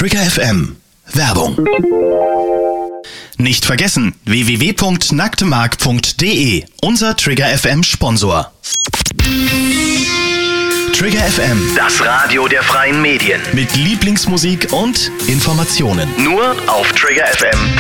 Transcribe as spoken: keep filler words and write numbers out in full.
Trigger F M. Werbung. Nicht vergessen, w w w punkt nacktemark punkt d e, unser Trigger F M Sponsor. Trigger F M, das Radio der freien Medien. Mit Lieblingsmusik und Informationen. Nur auf Trigger F M.